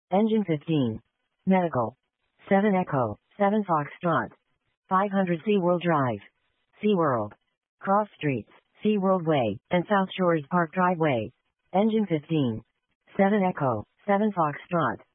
Engine 15. Medical. 7 Echo, 7 Foxtrot. 500 SeaWorld Drive. SeaWorld. Cross Streets, SeaWorld Way, and South Shores Park Driveway. Engine 15. 7 Echo, 7 Foxtrot.